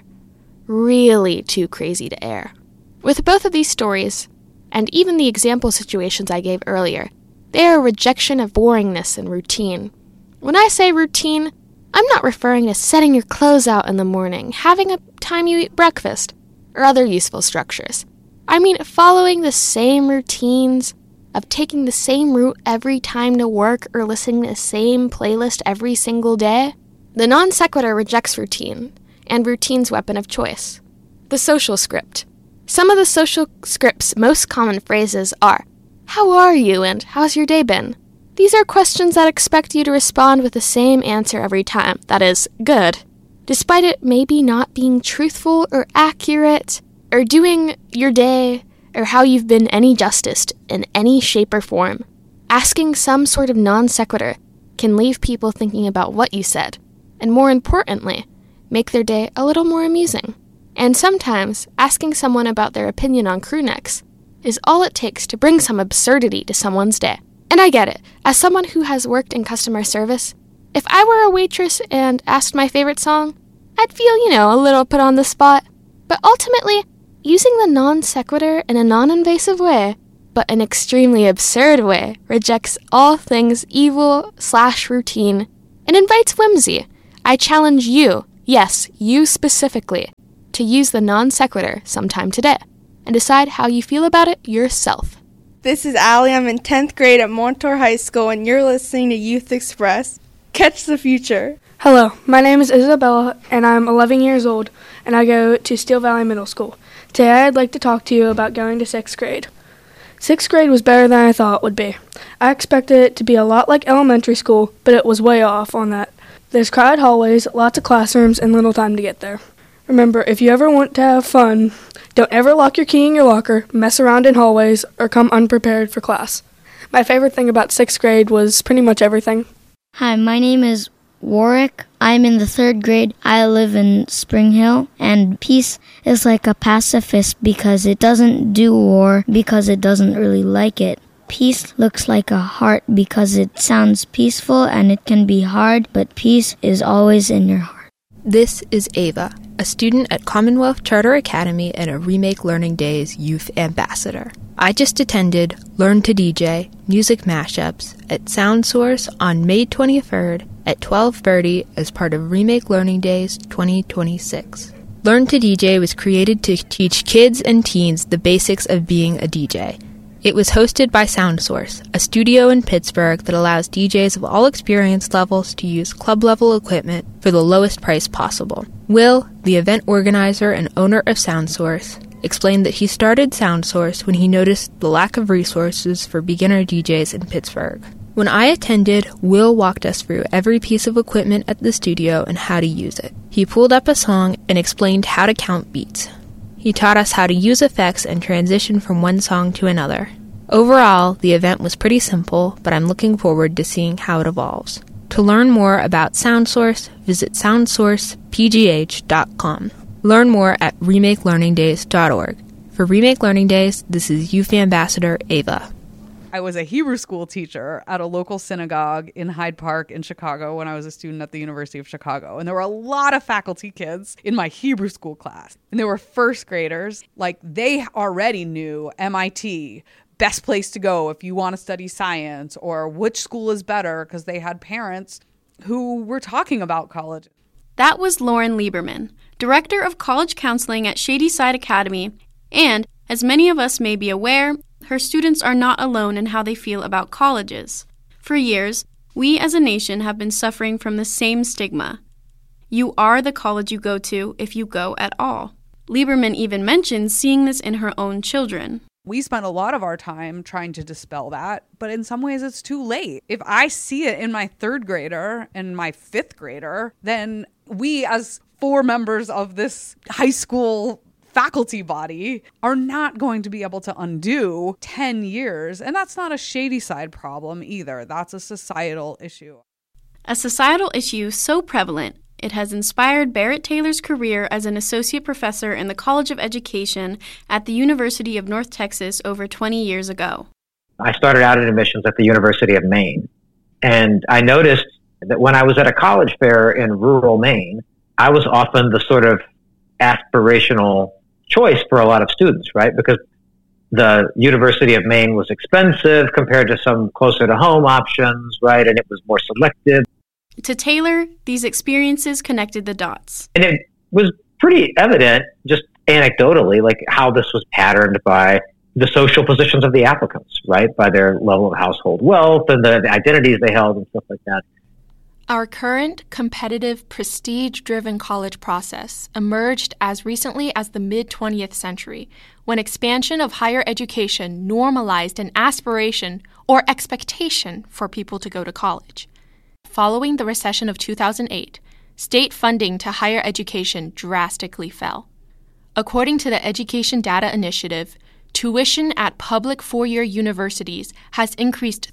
Really too crazy to air. With both of these stories, and even the example situations I gave earlier, they are a rejection of boringness and routine. When I say routine, I'm not referring to setting your clothes out in the morning, having a time you eat breakfast, or other useful structures. I mean following the same routines, of taking the same route every time to work or listening to the same playlist every single day. The non sequitur rejects routine, and routine's weapon of choice. The social script. Some of the social script's most common phrases are, "How are you?" and "How's your day been?" These are questions that expect you to respond with the same answer every time, that is, good, despite it maybe not being truthful or accurate, or doing your day or how you've been any justice in any shape or form. Asking some sort of non sequitur can leave people thinking about what you said, and more importantly, make their day a little more amusing. And sometimes, asking someone about their opinion on crew necks is all it takes to bring some absurdity to someone's day. And I get it. As someone who has worked in customer service, if I were a waitress and asked my favorite song, I'd feel, a little put on the spot. But ultimately, using the non sequitur in a non-invasive way, but an extremely absurd way, rejects all things evil/routine and invites whimsy. I challenge you, yes, you specifically, to use the non sequitur sometime today and decide how you feel about it yourself. This is Allie. I'm in 10th grade at Montour High School, and you're listening to Youth Express. Catch the future. Hello, my name is Isabella, and I'm 11 years old, and I go to Steel Valley Middle School. Today I'd like to talk to you about going to 6th grade. 6th grade was better than I thought it would be. I expected it to be a lot like elementary school, but it was way off on that. There's crowded hallways, lots of classrooms, and little time to get there. Remember, if you ever want to have fun, don't ever lock your key in your locker, mess around in hallways, or come unprepared for class. My favorite thing about 6th grade was pretty much everything. Hi, my name is Warwick. I'm in the 3rd grade. I live in Spring Hill, and peace is like a pacifist because it doesn't do war because it doesn't really like it. Peace looks like a heart because it sounds peaceful and it can be hard, but peace is always in your heart. This is Ava, a student at Commonwealth Charter Academy and a Remake Learning Days Youth Ambassador. I just attended Learn to DJ music mashups at Sound Source on May 23rd at 12:30 as part of Remake Learning Days 2026. Learn to DJ was created to teach kids and teens the basics of being a DJ. It was hosted by SoundSource, a studio in Pittsburgh that allows DJs of all experience levels to use club-level equipment for the lowest price possible. Will, the event organizer and owner of SoundSource, explained that he started SoundSource when he noticed the lack of resources for beginner DJs in Pittsburgh. When I attended, Will walked us through every piece of equipment at the studio and how to use it. He pulled up a song and explained how to count beats. He taught us how to use effects and transition from one song to another. Overall, the event was pretty simple, but I'm looking forward to seeing how it evolves. To learn more about SoundSource, visit soundsourcepgh.com. Learn more at remakelearningdays.org. For Remake Learning Days, this is Youth Ambassador Ava. I was a Hebrew school teacher at a local synagogue in Hyde Park in Chicago when I was a student at the University of Chicago. And there were a lot of faculty kids in my Hebrew school class. And they were first graders. Like, they already knew MIT, best place to go if you want to study science, or which school is better, because they had parents who were talking about college. That was Lauren Lieberman, Director of College Counseling at Shadyside Academy. And, as many of us may be aware, her students are not alone in how they feel about colleges. For years, we as a nation have been suffering from the same stigma. You are the college you go to if you go at all. Lieberman even mentions seeing this in her own children. We spent a lot of our time trying to dispel that, but in some ways it's too late. If I see it in my 3rd grader and my 5th grader, then we as 4 members of this high school faculty body are not going to be able to undo 10 years. And that's not a Shadyside problem either. That's a societal issue. A societal issue so prevalent, it has inspired Barrett Taylor's career as an associate professor in the College of Education at the University of North Texas over 20 years ago. I started out in admissions at the University of Maine. And I noticed that when I was at a college fair in rural Maine, I was often the sort of aspirational choice for a lot of students, right? Because the University of Maine was expensive compared to some closer to home options, right? And it was more selective. To Taylor, these experiences connected the dots. And it was pretty evident, just anecdotally, like how this was patterned by the social positions of the applicants, right? By their level of household wealth and the identities they held and stuff like that. Our current competitive, prestige-driven college process emerged as recently as the mid-20th century, when expansion of higher education normalized an aspiration or expectation for people to go to college. Following the recession of 2008, state funding to higher education drastically fell. According to the Education Data Initiative, tuition at public four-year universities has increased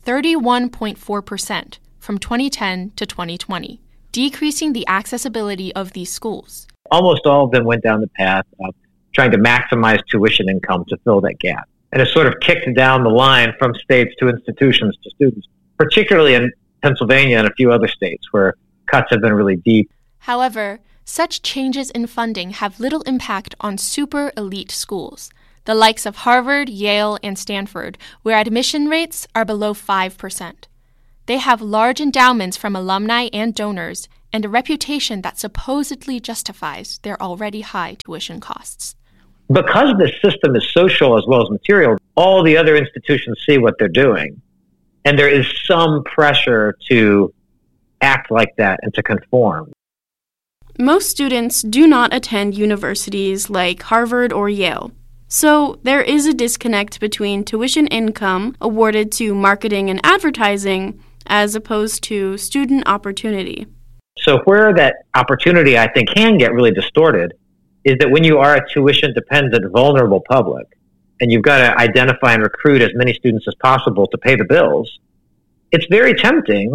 31.4%. From 2010 to 2020, decreasing the accessibility of these schools. Almost all of them went down the path of trying to maximize tuition income to fill that gap. And it sort of kicked down the line from states to institutions to students, particularly in Pennsylvania and a few other states where cuts have been really deep. However, such changes in funding have little impact on super elite schools, the likes of Harvard, Yale, and Stanford, where admission rates are below 5%. They have large endowments from alumni and donors and a reputation that supposedly justifies their already high tuition costs. Because this system is social as well as material, all the other institutions see what they're doing. And there is some pressure to act like that and to conform. Most students do not attend universities like Harvard or Yale. So there is a disconnect between tuition income awarded to marketing and advertising as opposed to student opportunity. So where that opportunity, I think, can get really distorted is that when you are a tuition-dependent, vulnerable public, and you've got to identify and recruit as many students as possible to pay the bills, it's very tempting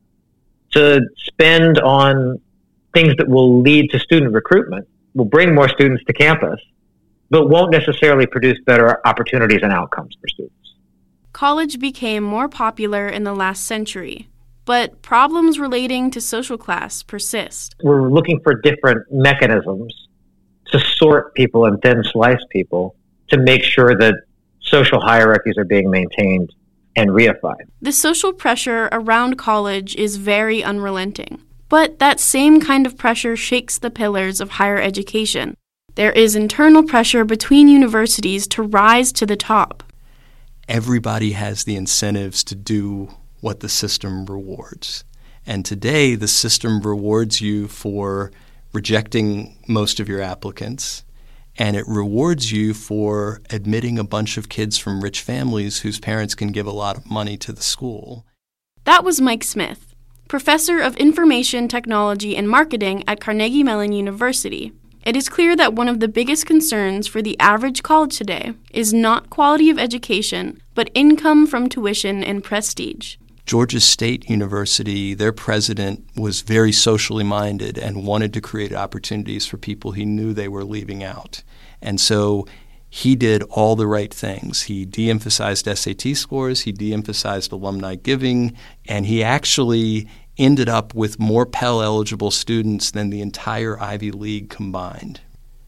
to spend on things that will lead to student recruitment, will bring more students to campus, but won't necessarily produce better opportunities and outcomes for students. College became more popular in the last century, but problems relating to social class persist. We're looking for different mechanisms to sort people and thin slice people to make sure that social hierarchies are being maintained and reified. The social pressure around college is very unrelenting, but that same kind of pressure shakes the pillars of higher education. There is internal pressure between universities to rise to the top. Everybody has the incentives to do what the system rewards. And today, the system rewards you for rejecting most of your applicants, and it rewards you for admitting a bunch of kids from rich families whose parents can give a lot of money to the school. That was Mike Smith, professor of information technology and marketing at Carnegie Mellon University. It is clear that one of the biggest concerns for the average college today is not quality of education, but income from tuition and prestige. Georgia State University, their president was very socially minded and wanted to create opportunities for people he knew they were leaving out. And so he did all the right things. He de-emphasized SAT scores, he de-emphasized alumni giving, and he actually ended up with more Pell-eligible students than the entire Ivy League combined.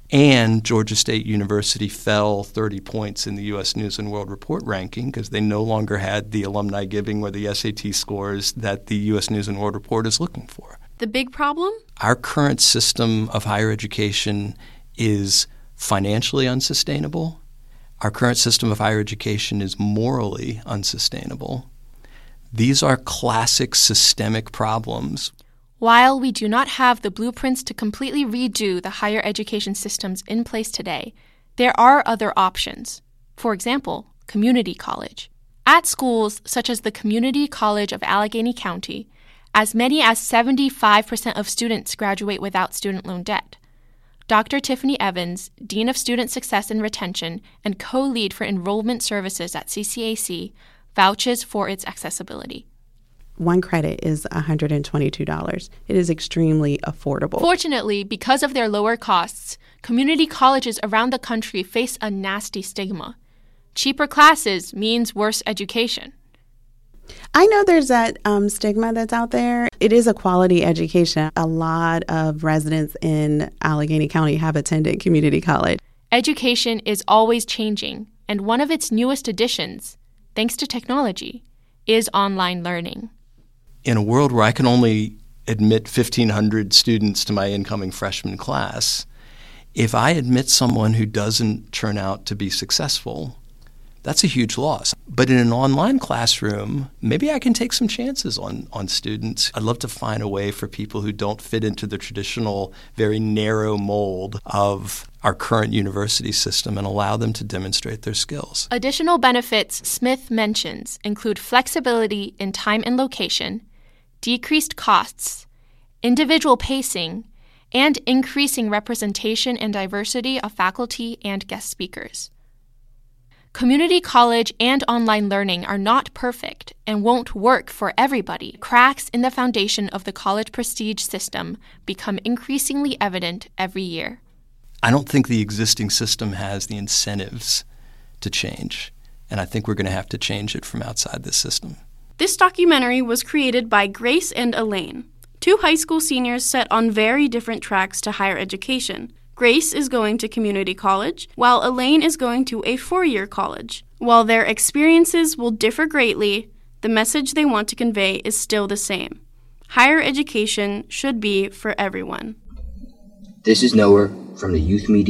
And Georgia State University fell 30 points in the U.S. News & World Report ranking because they no longer had the alumni giving or the SAT scores that the U.S. News & World Report is looking for. The big problem? Our current system of higher education is financially unsustainable. Our current system of higher education is morally unsustainable. These are classic systemic problems. While we do not have the blueprints to completely redo the higher education systems in place today, there are other options. For example, community college. At schools such as the Community College of Allegheny County, as many as 75% of students graduate without student loan debt. Dr. Tiffany Evans, Dean of Student Success and Retention and co-lead for enrollment services at CCAC, vouches for its accessibility. One credit is $122. It is extremely affordable. Fortunately, because of their lower costs, community colleges around the country face a nasty stigma. Cheaper classes means worse education. I know there's that stigma that's out there. It is a quality education. A lot of residents in Allegheny County have attended community college. Education is always changing, and one of its newest additions, thanks to technology, is online learning. In a world where I can only admit 1,500 students to my incoming freshman class, if I admit someone who doesn't turn out to be successful, that's a huge loss. But in an online classroom, maybe I can take some chances on students. I'd love to find a way for people who don't fit into the traditional, very narrow mold of our current university system and allow them to demonstrate their skills. Additional benefits Smith mentions include flexibility in time and location, decreased costs, individual pacing, and increasing representation and diversity of faculty and guest speakers. Community college and online learning are not perfect and won't work for everybody. Cracks in the foundation of the college prestige system become increasingly evident every year. I don't think the existing system has the incentives to change, and I think we're going to have to change it from outside this system. This documentary was created by Grace and Elaine, Two high school seniors set on very different tracks to higher education. Grace is going to community college, while Elaine is going to a four-year college. While their experiences will differ greatly, the message they want to convey is still the same. Higher education should be for everyone. This is Noah from the Youth Media